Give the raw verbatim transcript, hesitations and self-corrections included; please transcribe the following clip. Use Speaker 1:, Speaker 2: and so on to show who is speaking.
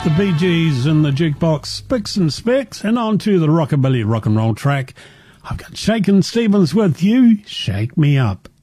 Speaker 1: The Bee Gees in the jukebox, Spicks and Specks, and on to the rockabilly rock and roll track. I've got Shakin' Stevens with you, Shake Me Up.